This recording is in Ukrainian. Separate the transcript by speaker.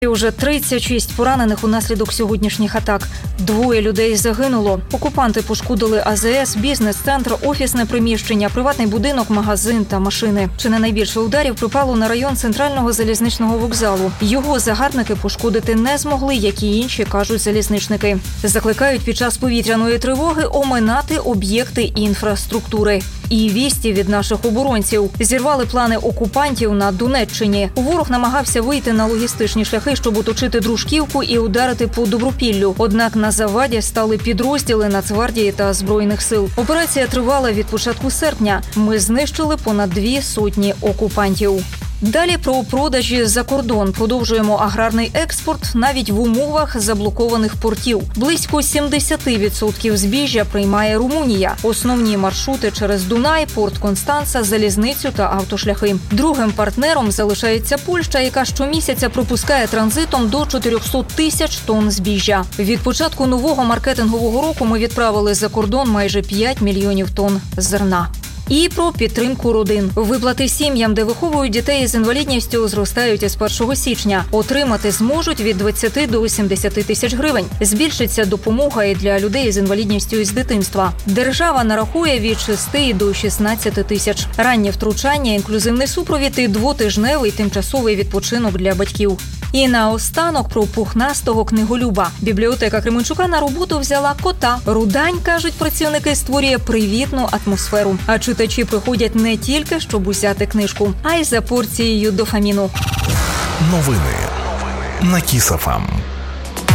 Speaker 1: І уже 36 поранених унаслідок сьогоднішніх атак. 2 людей загинуло. Окупанти пошкодили АЗС, бізнес-центр, офісне приміщення, приватний будинок, магазин та машини. Чи не найбільше ударів припало на район центрального залізничного вокзалу. Його загарбники пошкодити не змогли, як і інші, кажуть залізничники. Закликають під час повітряної тривоги оминати об'єкти інфраструктури. І вісті від наших оборонців. Зірвали плани окупантів на Донеччині. Ворог намагався вийти на логістичні шляхи, щоб оточити Дружківку і ударити по Добропіллю. Однак на заваді стали підрозділи Нацгвардії та Збройних сил. Операція тривала від початку серпня. Ми знищили понад 200 окупантів. Далі про продажі за кордон. Продовжуємо аграрний експорт навіть в умовах заблокованих портів. Близько 70% збіжжя приймає Румунія. Основні маршрути через Дунай, порт Констанца, залізницю та автошляхи. Другим партнером залишається Польща, яка щомісяця пропускає транзитом до 400 тисяч тонн збіжжя. Від початку нового маркетингового року ми відправили за кордон майже 5 мільйонів тонн зерна. І про підтримку родин. Виплати сім'ям, де виховують дітей з інвалідністю, зростають із 1 січня. Отримати зможуть від 20 до 70 тисяч гривень. Збільшиться допомога і для людей з інвалідністю із дитинства. Держава нарахує від 6 до 16 тисяч. Раннє втручання, інклюзивний супровід і 2-тижневий тимчасовий відпочинок для батьків. І наостанок про пухнастого книголюба. Бібліотека Кременчука на роботу взяла кота. Рудань, кажуть працівники, створює привітну атмосферу. А читачі приходять не тільки, щоб узяти книжку, а й за порцією дофаміну.
Speaker 2: Новини на Кіс ФМ.